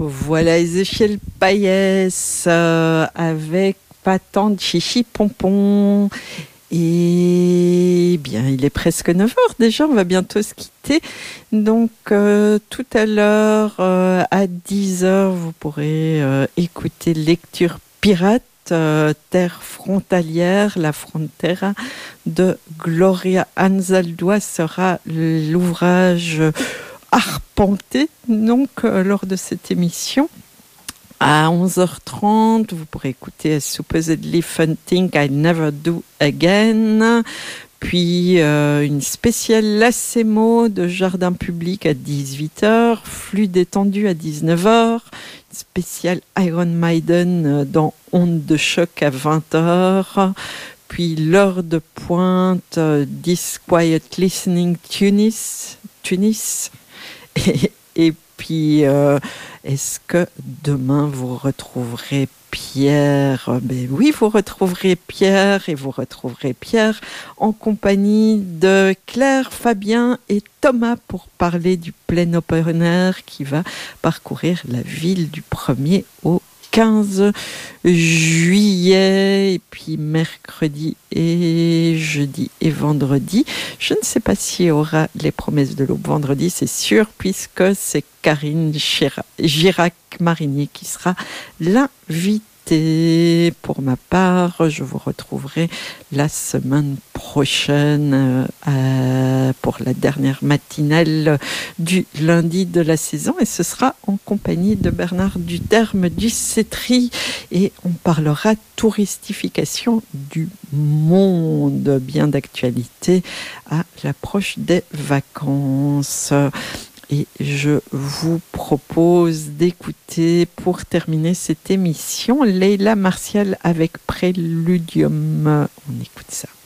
Voilà Ezechiel Payès avec Patan Chichi Pompon. Et bien, il est presque 9h déjà, on va bientôt se quitter. Donc, tout à l'heure, à 10h, vous pourrez écouter Lecture Pirate, Terre frontalière, la Frontera de Gloria Anzaldúa sera l'ouvrage arpenté, donc, lors de cette émission. À 11h30, vous pourrez écouter Supposedly Fun Thing I Never Do Again. Puis une spéciale Lacemo de Jardin Public à 18h. Flux détendu à 19h. Une spéciale Iron Maiden dans Onde de choc à 20h. Puis l'heure de pointe, This Quiet Listening Tunis. Et puis, est-ce que demain vous retrouverez Pierre? Ben oui, vous retrouverez Pierre et vous retrouverez Pierre en compagnie de Claire, Fabien et Thomas pour parler du plein open air qui va parcourir la ville du 1er au 15 juillet, et puis mercredi et jeudi et vendredi. Je ne sais pas s'il y aura les promesses de l'aube vendredi, c'est sûr, puisque c'est Karine Girac-Marinier qui sera l'invitée. Pour ma part, je vous retrouverai la semaine prochaine pour la dernière matinale du lundi de la saison, et ce sera en compagnie de Bernard Duterme du Cétri, et on parlera touristification du monde, bien d'actualité à l'approche des vacances. Et je vous propose d'écouter, pour terminer cette émission, Leila Martial avec Préludium. On écoute ça.